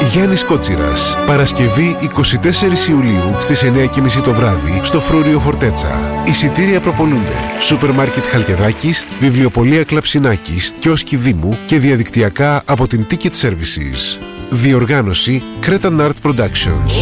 Γιάννης Κότσιρας. Παρασκευή 24 Ιουλίου στις 9:30 το βράδυ στο Φρούριο Φορτέτσα. Εισιτήρια προπολούνται. Σούπερ μάρκετ Χαλκιδάκης, βιβλιοπωλεία Κλαψινάκης, κιόσκι Δήμου και διαδικτυακά από την Ticket Services. Διοργάνωση Cretan Art Productions.